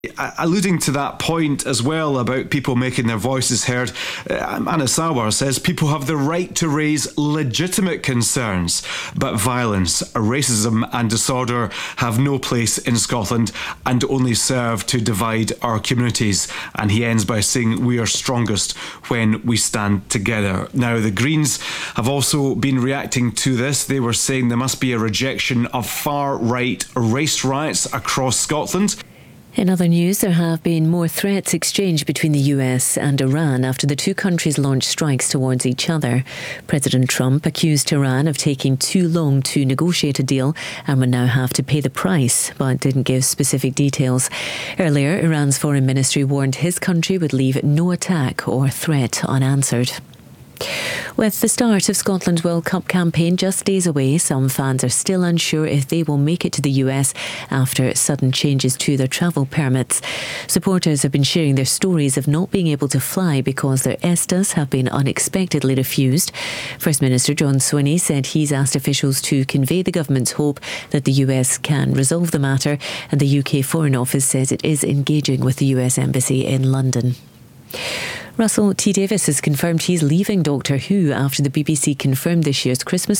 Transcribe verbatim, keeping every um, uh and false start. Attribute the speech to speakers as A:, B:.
A: Alluding to that point as well about people making their voices heard, uh, Anas Sarwar says people have the right to raise legitimate concerns, but violence, racism and disorder have no place in Scotland and only serve to divide our communities. And he ends by saying we are strongest when we stand together. Now, the Greens have also been reacting to this. They were saying there must be a rejection of far-right race riots across Scotland.
B: In other news, there have been more threats exchanged between the U S and Iran after the two countries launched strikes towards each other. President Trump accused Iran of taking too long to negotiate a deal and would now have to pay the price, but didn't give specific details. Earlier, Iran's foreign ministry warned his country would leave no attack or threat unanswered. With the start of Scotland's World Cup campaign just days away, some fans are still unsure if they will make it to the U S after sudden changes to their travel permits. Supporters have been sharing their stories of not being able to fly because their E S T As have been unexpectedly refused. First Minister John Swinney said he's asked officials to convey the government's hope that the U S can resolve the matter, and the U K Foreign Office says it is engaging with the U S Embassy in London. Russell T Davies has confirmed he's leaving Doctor Who after the B B C confirmed this year's Christmas